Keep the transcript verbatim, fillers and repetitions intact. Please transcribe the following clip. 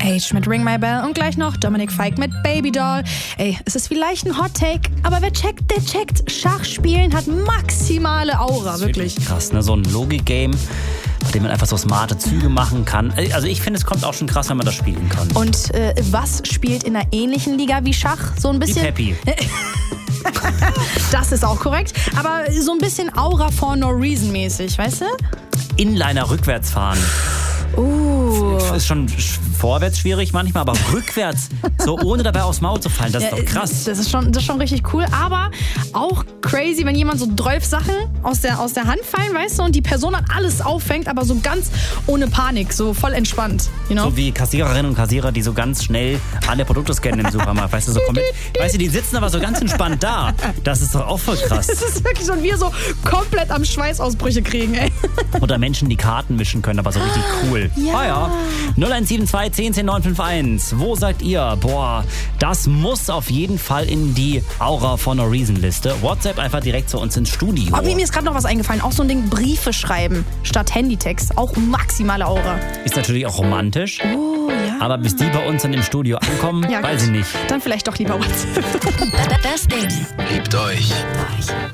Age mit Ring My Bell und gleich noch Dominik Fike mit Baby Doll. Ey, es ist vielleicht ein Hot Take, aber wer checkt, der checkt. Schachspielen hat maximale Aura, wirklich. wirklich. Krass, ne? So ein Logik-Game, bei dem man einfach so smarte Züge machen kann. Also ich finde, es kommt auch schon krass, wenn man das spielen kann. Und äh, was spielt in einer ähnlichen Liga wie Schach? So ein bisschen... Wie Peppi. Das ist auch korrekt, aber so ein bisschen Aura for no reason mäßig, weißt du? Inliner rückwärts fahren. Uh. Ist schon vorwärts schwierig manchmal, aber rückwärts, so ohne dabei aufs Maul zu fallen, das ist Ja, doch krass. Das ist, schon, das ist schon richtig cool, aber auch crazy, wenn jemand so zwölf Sachen aus der, aus der Hand fallen, weißt du, und die Person dann alles auffängt, aber so ganz ohne Panik, so voll entspannt. You know? So wie Kassiererinnen und Kassierer, die so ganz schnell alle Produkte scannen im Supermarkt, weißt du, so komplett, weißt du, die sitzen aber so ganz entspannt da. Das ist doch auch voll krass. Das ist wirklich so, und wir so komplett am Schweißausbrüche kriegen, ey. Oder Menschen, die Karten mischen können, aber so richtig cool. Ja. Ah ja. null eins sieben zwei zehn zehn neun fünf eins. Wo sagt ihr, boah, das muss auf jeden Fall in die Aura for no Reason Liste. WhatsApp einfach direkt zu uns ins Studio. Aber mir ist gerade noch was eingefallen. Auch so ein Ding, Briefe schreiben statt Handytext. Auch maximale Aura. Ist natürlich auch romantisch. Oh, ja. Aber bis die bei uns dann im Studio ankommen, Ja, weiß gut. ich nicht. Dann vielleicht doch lieber WhatsApp. Das Ding. Liebt euch.